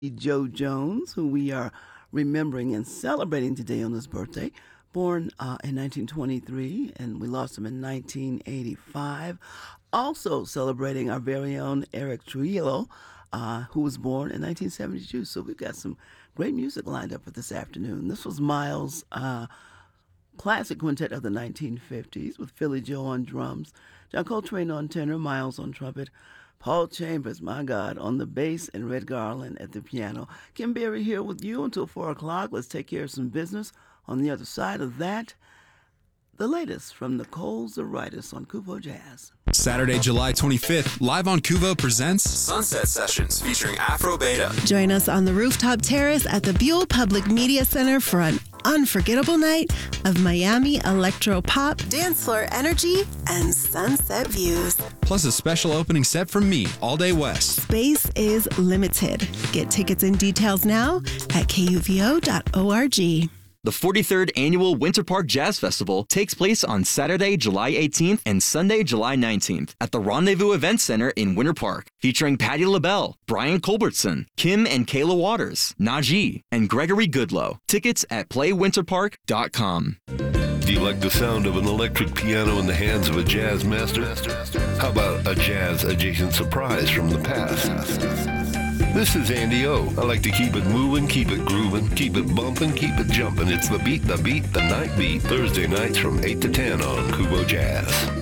Joe Jones, who we are remembering and celebrating today on his birthday. Born in 1923, and we lost him in 1985. Also celebrating our very own Eric Trujillo, who was born in 1972. So we've got some great music lined up for this afternoon. This was Miles' classic quintet of the 1950s with Philly Joe on drums, John Coltrane on tenor, Miles on trumpet, Paul Chambers, my God, on the bass, and Red Garland at the piano. Kim Berry here with you until 4 o'clock. Let's take care of some business. On the other side of that, the latest from Nicole Zaritis on Kuvo Jazz. Saturday, July 25th, live on Kuvo presents Sunset Sessions featuring Afro Beta. Join us on the rooftop terrace at the Buell Public Media Center for an unforgettable night of Miami electro pop, dance floor energy, and sunset views. Plus a special opening set from me, All Day West. Space is limited. Get tickets and details now at kuvo.org. The 43rd Annual Winter Park Jazz Festival takes place on Saturday, July 18th and Sunday, July 19th at the Rendezvous Event Center in Winter Park, featuring Patti LaBelle, Brian Culbertson, Kim and Kayla Waters, Najee, and Gregory Goodlow. Tickets at playwinterpark.com. Do you like the sound of an electric piano in the hands of a jazz master? How about a jazz-adjacent surprise from the past? This is Andy O. I like to keep it moving, keep it grooving, keep it bumping, keep it jumping. It's the night beat, Thursday nights from 8 to 10 on Kuvo Jazz.